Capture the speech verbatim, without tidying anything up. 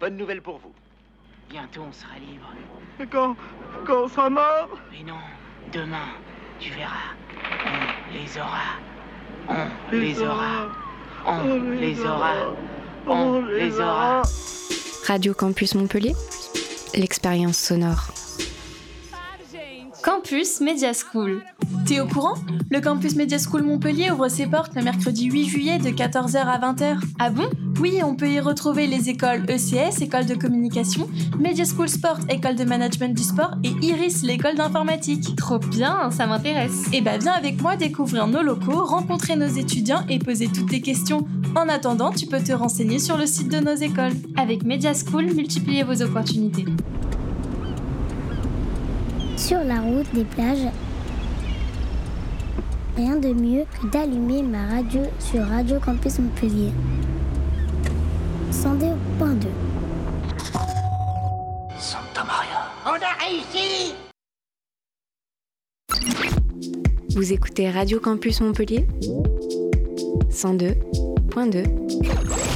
bonne nouvelle pour vous. Bientôt on sera libre. Et quand, quand on sera mort? Mais non, demain, tu verras. On les aura. On Les les aura. aura. On On les les aura. On On les les aura. aura. Radio Campus Montpellier, l'expérience sonore. Campus Media School. T'es au courant? Le Campus Media School Montpellier ouvre ses portes le mercredi huit juillet de quatorze heures à vingt heures. Ah bon? Oui, on peut y retrouver les écoles E C S, école de communication, Media School Sport, école de management du sport, et Iris, l'école d'informatique. Trop bien, ça m'intéresse. Et bah viens avec moi découvrir nos locaux, rencontrer nos étudiants et poser toutes tes questions. En attendant, tu peux te renseigner sur le site de nos écoles. Avec Media School, multipliez vos opportunités. Sur la route des plages, rien de mieux que d'allumer ma radio sur Radio Campus Montpellier. cent deux point deux. Santa Maria. On a réussi! Vous écoutez Radio Campus Montpellier cent deux point deux.